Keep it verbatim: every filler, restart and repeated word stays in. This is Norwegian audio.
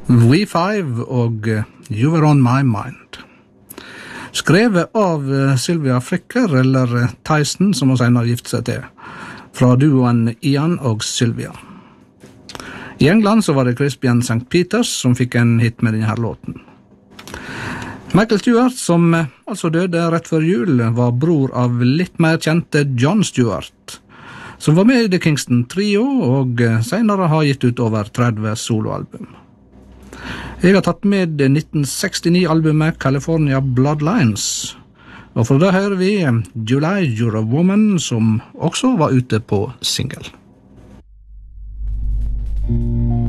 We Five og You Were On My Mind. Skrevet av Sylvia Fricker, eller Tyson, som hun senere gifte seg til, fra duoen Ian og Sylvia. I England så var det Crispian Saint Peters som fikk en hit med denne låten. Michael Stewart, som altså døde rett før jul, var bror av litt mer kjente John Stewart, som var med i The Kingston Trio og senere har gitt ut over tretti soloalbum. Jeg har tatt med nitten sekstini-albumet California Bloodlines, og for da hører vi July You're a Woman, som også var ute på single.